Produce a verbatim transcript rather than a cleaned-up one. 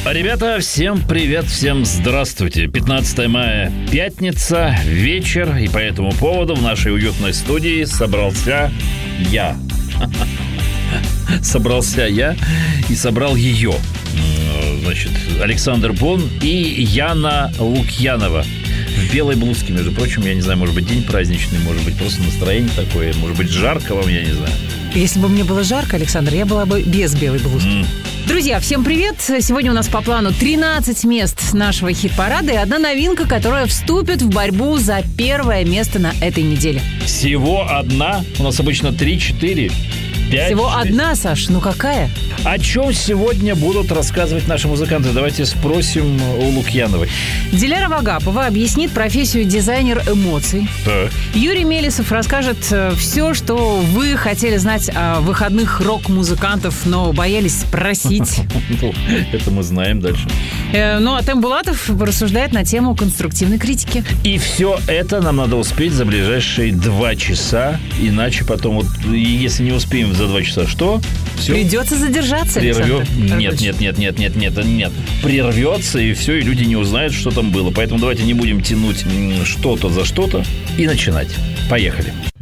Ребята, всем привет, всем здравствуйте. пятнадцатое мая, пятница, вечер. И по этому поводу в нашей уютной студии собрался я. Собрался я и собрал ее. Значит, Александр Бун и Яна Лукьянова. В белой блузке, между прочим, я не знаю, может быть, день праздничный, может быть, просто настроение такое, может быть, жарко вам, я не знаю. Если бы мне было жарко, Александр, я была бы без белой блузки. Mm. Друзья, всем привет! Сегодня у нас по плану тринадцать мест нашего хит-парада и одна новинка, которая вступит в борьбу за первое место на этой неделе. Всего одна? У нас обычно три-четыре. пять, Всего шесть. Одна, Саш, ну какая? О чем сегодня будут рассказывать наши музыканты? Давайте спросим у Лукьяновой. Диляра Вагапова объяснит профессию дизайнер эмоций. Так. Юрий Мелесов расскажет все, что вы хотели знать о выходных рок-музыкантов, но боялись спросить. Это мы знаем дальше. Ну, а Тем Булатов рассуждает на тему конструктивной критики. И все это нам надо успеть за ближайшие два часа. Иначе потом, вот, если не успеем за два часа, что? Все. Придется задержаться. Прервет. Нет, нет, нет, нет, нет, нет, нет. Прервется, и все, и люди не узнают, что там было. Поэтому давайте не будем тянуть что-то за что-то и начинать. Поехали.